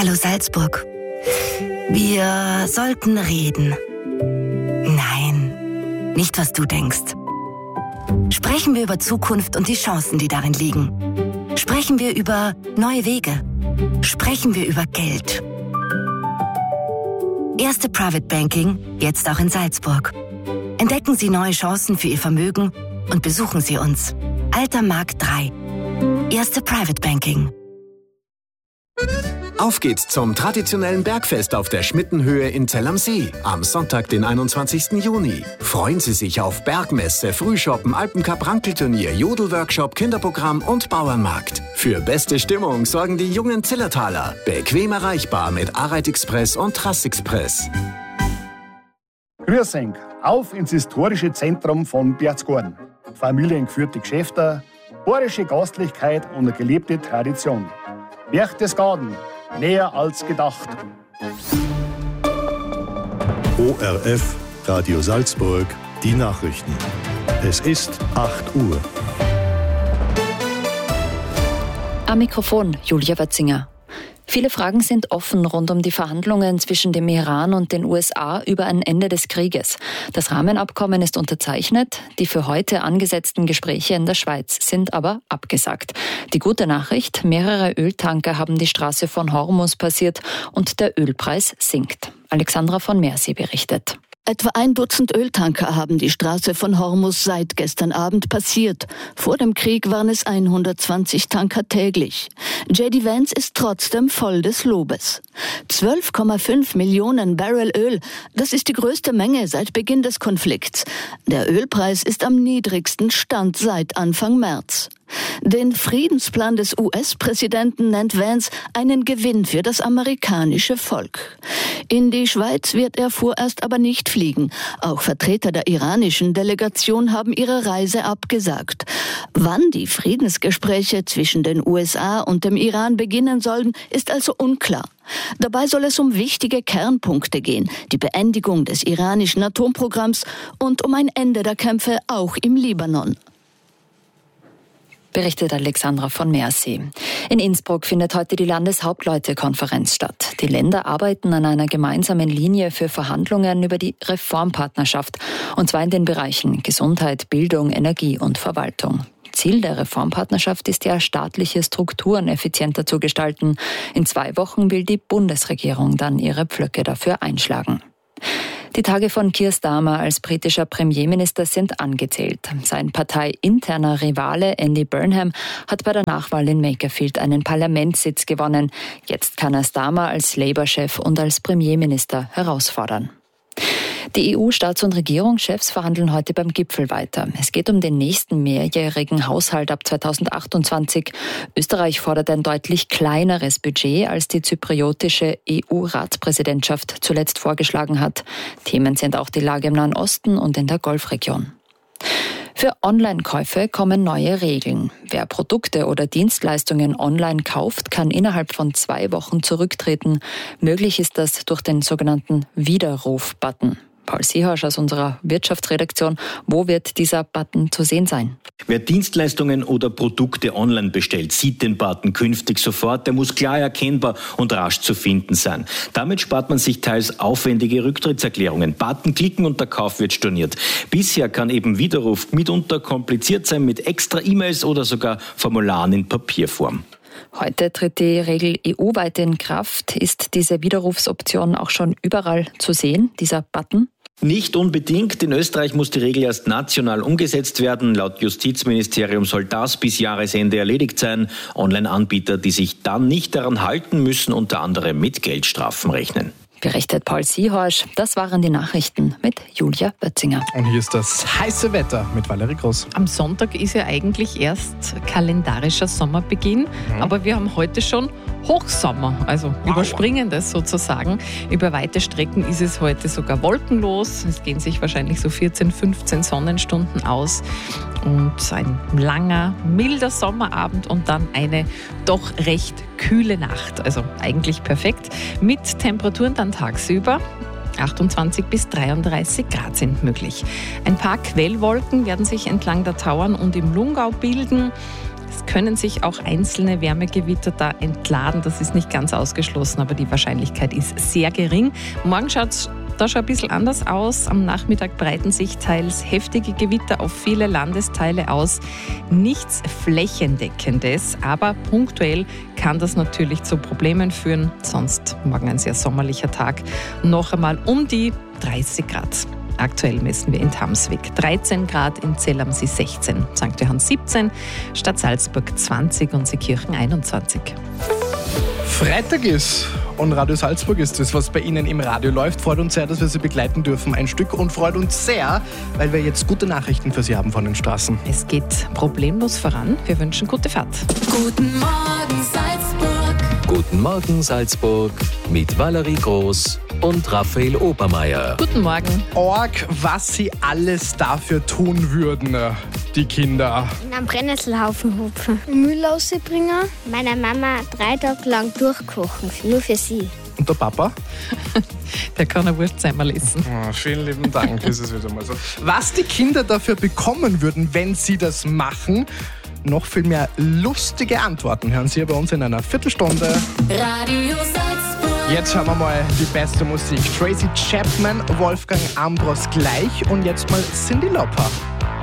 Hallo Salzburg. Wir sollten reden. Nein, nicht was du denkst. Sprechen wir über Zukunft und die Chancen, die darin liegen. Sprechen wir über neue Wege. Sprechen wir über Geld. Erste Private Banking, jetzt auch in Salzburg. Entdecken Sie neue Chancen für Ihr Vermögen und besuchen Sie uns. Alter Markt 3. Erste Private Banking. Auf geht's zum traditionellen Bergfest auf der Schmittenhöhe in Zell am See am Sonntag, den 21. Juni. Freuen Sie sich auf Bergmesse, Frühshoppen, Alpencup-Rankelturnier, Jodelworkshop, Kinderprogramm und Bauernmarkt. Für beste Stimmung sorgen die jungen Zillertaler. Bequem erreichbar mit Areit Express und Trassexpress. Grüß euch, auf ins historische Zentrum von Berchtesgaden. Familiengeführte Geschäfte, bayerische Gastlichkeit und eine gelebte Tradition. Berchtesgaden, näher als gedacht. ORF, Radio Salzburg, die Nachrichten. Es ist 8 Uhr. Am Mikrofon Julia Wötzinger. Viele Fragen sind offen rund um die Verhandlungen zwischen dem Iran und den USA über ein Ende des Krieges. Das Rahmenabkommen ist unterzeichnet, die für heute angesetzten Gespräche in der Schweiz sind aber abgesagt. Die gute Nachricht, mehrere Öltanker haben die Straße von Hormuz passiert und der Ölpreis sinkt. Alexandra von Mersi berichtet. Etwa 1 Dutzend Öltanker haben die Straße von Hormuz seit gestern Abend passiert. Vor dem Krieg waren es 120 Tanker täglich. J.D. Vance ist trotzdem voll des Lobes. 12,5 Millionen Barrel Öl, das ist die größte Menge seit Beginn des Konflikts. Der Ölpreis ist am niedrigsten Stand seit Anfang März. Den Friedensplan des US-Präsidenten nennt Vance einen Gewinn für das amerikanische Volk. In die Schweiz wird er vorerst aber nicht fliegen. Auch Vertreter der iranischen Delegation haben ihre Reise abgesagt. Wann die Friedensgespräche zwischen den USA und dem Iran beginnen sollen, ist also unklar. Dabei soll es um wichtige Kernpunkte gehen, die Beendigung des iranischen Atomprogramms und um ein Ende der Kämpfe auch im Libanon. Berichtet Alexandra von Mersi. In Innsbruck findet heute die Landeshauptleutekonferenz statt. Die Länder arbeiten an einer gemeinsamen Linie für Verhandlungen über die Reformpartnerschaft, und zwar in den Bereichen Gesundheit, Bildung, Energie und Verwaltung. Ziel der Reformpartnerschaft ist ja, staatliche Strukturen effizienter zu gestalten. In 2 Wochen will die Bundesregierung dann ihre Pflöcke dafür einschlagen. Die Tage von Keir Starmer als britischer Premierminister sind angezählt. Sein parteiinterner Rivale Andy Burnham hat bei der Nachwahl in Makerfield einen Parlamentssitz gewonnen. Jetzt kann er Starmer als Labour-Chef und als Premierminister herausfordern. Die EU-Staats- und Regierungschefs verhandeln heute beim Gipfel weiter. Es geht um den nächsten mehrjährigen Haushalt ab 2028. Österreich fordert ein deutlich kleineres Budget, als die zypriotische EU-Ratspräsidentschaft zuletzt vorgeschlagen hat. Themen sind auch die Lage im Nahen Osten und in der Golfregion. Für Online-Käufe kommen neue Regeln. Wer Produkte oder Dienstleistungen online kauft, kann innerhalb von 2 Wochen zurücktreten. Möglich ist das durch den sogenannten Widerruf-Button. Paul Seehorsch aus unserer Wirtschaftsredaktion. Wo wird dieser Button zu sehen sein? Wer Dienstleistungen oder Produkte online bestellt, sieht den Button künftig sofort. Der muss klar erkennbar und rasch zu finden sein. Damit spart man sich teils aufwendige Rücktrittserklärungen. Button klicken und der Kauf wird storniert. Bisher kann eben Widerruf mitunter kompliziert sein mit extra E-Mails oder sogar Formularen in Papierform. Heute tritt die Regel EU-weit in Kraft. Ist diese Widerrufsoption auch schon überall zu sehen, dieser Button? Nicht unbedingt. In Österreich muss die Regel erst national umgesetzt werden. Laut Justizministerium soll das bis Jahresende erledigt sein. Online-Anbieter, die sich dann nicht daran halten, müssen unter anderem mit Geldstrafen rechnen. Berichtet Paul Seehorsch. Das waren die Nachrichten mit Julia Bötzinger. Und hier ist das heiße Wetter mit Valerie Groß. Am Sonntag ist ja eigentlich erst kalendarischer Sommerbeginn, aber wir haben heute schon Hochsommer, also überspringen das sozusagen. Über weite Strecken ist es heute sogar wolkenlos. Es gehen sich wahrscheinlich so 14, 15 Sonnenstunden aus. Und ein langer, milder Sommerabend und dann eine doch recht kühle Nacht. Also eigentlich perfekt. Mit Temperaturen dann tagsüber 28 bis 33 Grad sind möglich. Ein paar Quellwolken werden sich entlang der Tauern und im Lungau bilden. Es können sich auch einzelne Wärmegewitter da entladen. Das ist nicht ganz ausgeschlossen, aber die Wahrscheinlichkeit ist sehr gering. Morgen schaut es da schon ein bisschen anders aus. Am Nachmittag breiten sich teils heftige Gewitter auf viele Landesteile aus. Nichts Flächendeckendes, aber punktuell kann das natürlich zu Problemen führen. Sonst morgen ein sehr sommerlicher Tag. Noch einmal um die 30 Grad. Aktuell messen wir in Tamswig 13 Grad, in Zell am See 16, St. Johann 17, Stadt Salzburg 20 und Seekirchen 21. Freitag ist und Radio Salzburg ist das, was bei Ihnen im Radio läuft. Freut uns sehr, dass wir Sie begleiten dürfen ein Stück und freut uns sehr, weil wir jetzt gute Nachrichten für Sie haben von den Straßen. Es geht problemlos voran. Wir wünschen gute Fahrt. Guten Morgen Salzburg. Guten Morgen Salzburg mit Valerie Groß und Raphael Obermeier. Guten Morgen. Org, was Sie alles dafür tun würden, die Kinder. In einem Brennnesselhaufen hupfen. Müll rausbringen. Meiner Mama 3 Tage lang durchkochen, nur für sie. Und der Papa? Der kann ein Wurstseimerl essen. Oh, vielen lieben Dank, ist es wieder mal so. Was die Kinder dafür bekommen würden, wenn sie das machen, noch viel mehr lustige Antworten hören Sie bei uns in einer Viertelstunde. Radio Salzburg. Jetzt hören wir mal die beste Musik. Tracy Chapman, Wolfgang Ambros gleich und jetzt mal Cyndi Lauper.